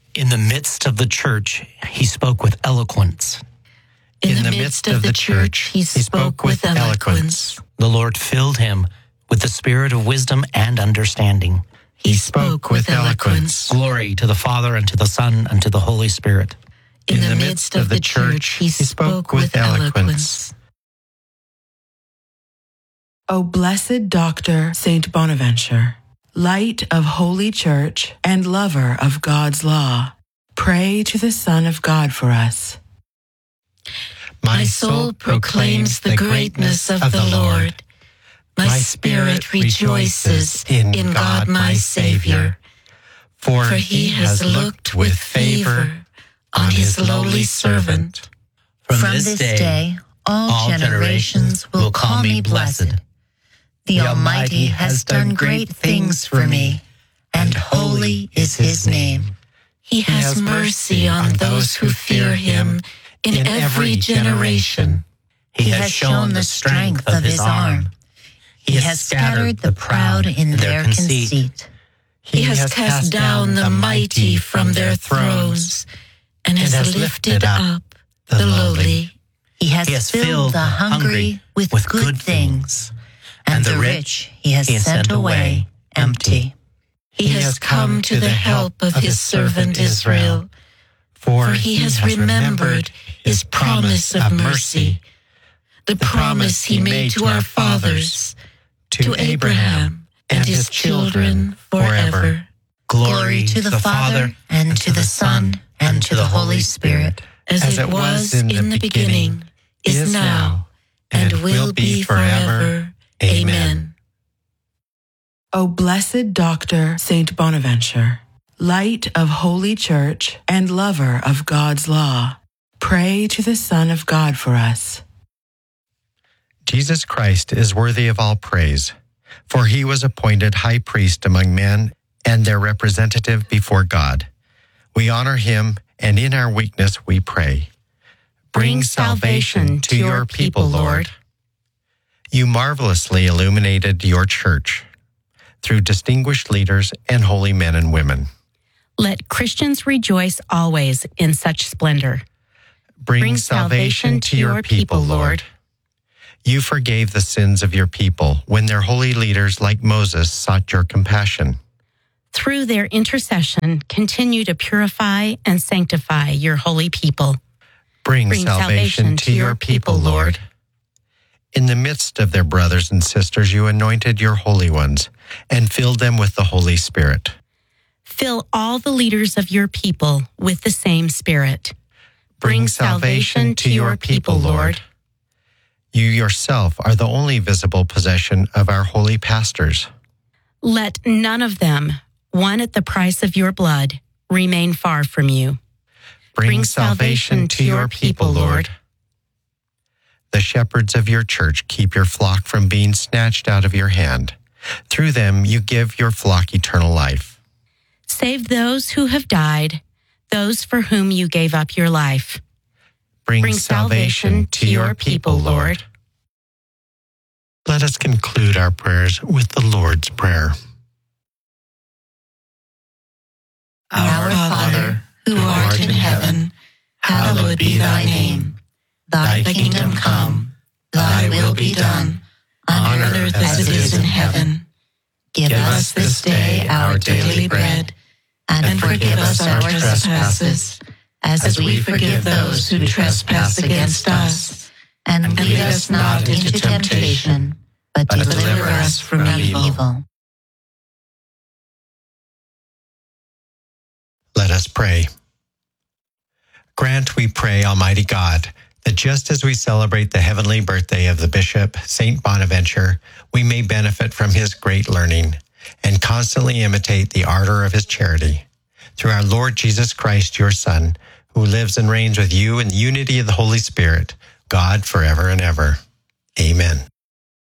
In the midst of the church, he spoke with eloquence. In the midst of the church, he spoke with eloquence. The Lord filled him with the spirit of wisdom and understanding. He spoke with eloquence. Glory to the Father, and to the Son, and to the Holy Spirit. In the midst of the church, he spoke with eloquence. O blessed Doctor Saint Bonaventure, light of Holy Church and lover of God's law, pray to the Son of God for us. My soul proclaims the greatness of the Lord. My spirit rejoices in God my Savior, for he has looked with favor on his lowly servant. From this day, all generations will call me blessed. The Almighty has done great things for me, and holy is his name. He has mercy on those who fear him in every generation. He has shown the strength of his arm. He has scattered the proud in their conceit. He has cast down the mighty from their thrones, and has lifted up the lowly. He has filled the hungry with good things, and the rich he has sent away empty. He has come to the help of his servant Israel, for he has remembered his promise of mercy, the promise he made to our fathers, to Abraham and his children forever. Glory to the Father, and to the Son, and to the Holy Spirit, as it was in the beginning, is now, and will be forever. Amen. O blessed Doctor Saint Bonaventure, light of Holy Church and lover of God's law, pray to the Son of God for us. Jesus Christ is worthy of all praise, for he was appointed high priest among men and their representative before God. We honor him, and in our weakness we pray. Bring salvation to your people, Lord. You marvelously illuminated your church through distinguished leaders and holy men and women. Let Christians rejoice always in such splendor. Bring salvation to your people, Lord. You forgave the sins of your people when their holy leaders like Moses sought your compassion. Through their intercession, continue to purify and sanctify your holy people. Bring salvation to your people, Lord. In the midst of their brothers and sisters, you anointed your holy ones and filled them with the Holy Spirit. Fill all the leaders of your people with the same Spirit. Bring salvation to your people, Lord. You yourself are the only visible possession of our holy pastors. Let none of them, won at the price of your blood, remain far from you. Bring salvation to your people, Lord. The shepherds of your church keep your flock from being snatched out of your hand. Through them you give your flock eternal life. Save those who have died, those for whom you gave up your life. Bring salvation to your people, Lord. Let us conclude our prayers with the Lord's Prayer. Our Father, who art in heaven, hallowed be thy name. Thy kingdom come, thy will be done, on earth as it is in heaven. Give us this day our daily bread, and forgive us our trespasses, as we forgive those who trespass against us. And lead us not into temptation, but deliver us from evil. Let us pray. Grant, we pray, Almighty God, that just as we celebrate the heavenly birthday of the Bishop, Saint Bonaventure, we may benefit from his great learning and constantly imitate the ardor of his charity. Through our Lord Jesus Christ, your Son, who lives and reigns with you in the unity of the Holy Spirit, God forever and ever. Amen.